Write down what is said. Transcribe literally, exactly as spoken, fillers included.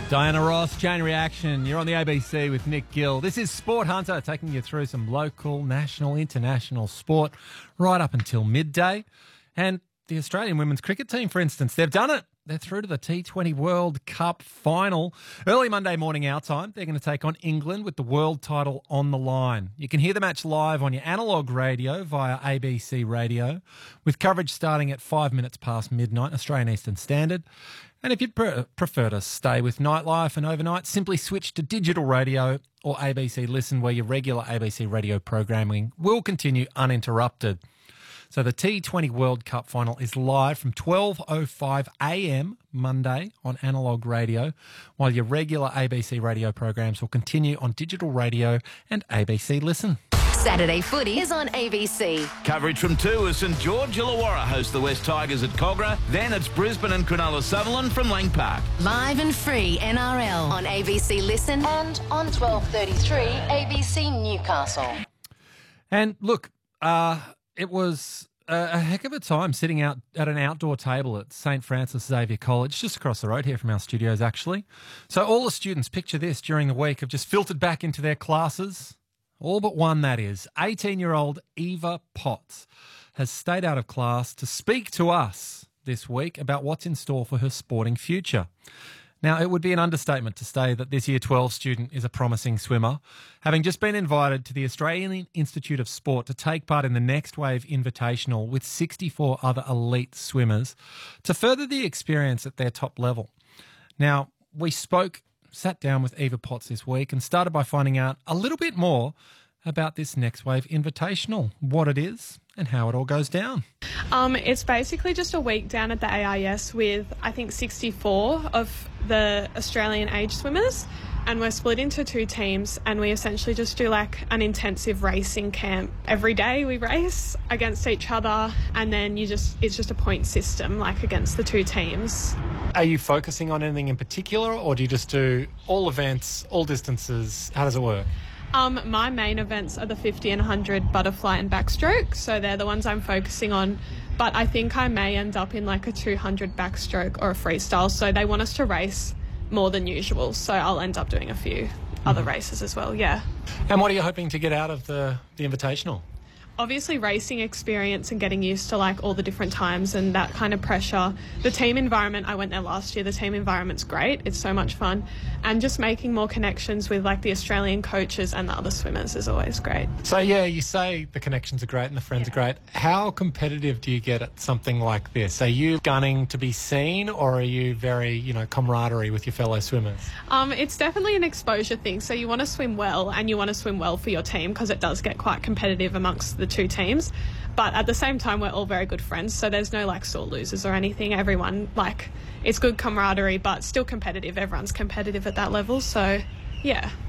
Diana Ross, Chain Reaction. You're on the A B C with Nick Gill. This is Sport Hunter, taking you through some local, national, international sport right up until midday. And the Australian women's cricket team, for instance, they've done it. They're through to the T twenty World Cup final. Early Monday morning our time, they're going to take on England with the world title on the line. You can hear the match live on your analogue radio via A B C Radio, with coverage starting at five minutes past midnight, Australian Eastern Standard. And if you'd pre- prefer to stay with nightlife and overnight, simply switch to digital radio or A B C Listen, where your regular A B C radio programming will continue uninterrupted. So the T twenty World Cup final is live from twelve oh five a m Monday on analogue radio, while your regular A B C radio programs will continue on digital radio and A B C Listen. Saturday footy is on A B C. Coverage from two as St George Illawarra host the West Tigers at Cogra. Then it's Brisbane and Cronulla Sutherland from Lang Park. Live and free N R L on A B C Listen and on twelve thirty-three A B C Newcastle. And look, uh, it was a, a heck of a time sitting out at an outdoor table at St Francis Xavier College, just across the road here from our studios, actually. So all the students, picture this, during the week have just filtered back into their classes. All but one, that is. eighteen-year-old Eva Potts has stayed out of class to speak to us this week about what's in store for her sporting future. Now, it would be an understatement to say that this Year twelve student is a promising swimmer, having just been invited to the Australian Institute of Sport to take part in the Next Wave Invitational with sixty-four other elite swimmers to further the experience at their top level. Now, we spoke... sat down with Eva Potts this week and started by finding out a little bit more about this Next Wave Invitational, what it is and how it all goes down. Um, it's basically just a week down at the A I S with, I think, sixty-four of the Australian age swimmers, and we're split into two teams, and we essentially just do like an intensive racing camp. Every day we race against each other, and then you just it's just a point system, like against the two teams. Are you focusing on anything in particular, or do you just do all events, all distances? How does it work? Um, my main events are the fifty and one hundred butterfly and backstroke, so they're the ones I'm focusing on. But I think I may end up in like a two hundred backstroke or a freestyle, so they want us to race more than usual, so I'll end up doing a few mm-hmm. other races as well, yeah. And what are you hoping to get out of the, the Invitational? Obviously racing experience and getting used to like all the different times and that kind of pressure. The team environment, I went there last year, the team environment's great, it's so much fun, and just making more connections with like the Australian coaches and the other swimmers is always great. So yeah, you say the connections are great and the friends yeah. are great. How competitive do you get at something like this? Are you gunning to be seen, or are you very, you know, camaraderie with your fellow swimmers? Um, it's definitely an exposure thing, so you want to swim well and you want to swim well for your team, because it does get quite competitive amongst the two teams, but at the same time we're all very good friends, so there's no like sore losers or anything. Everyone, like, it's good camaraderie, but still competitive. Everyone's competitive at that level, so yeah.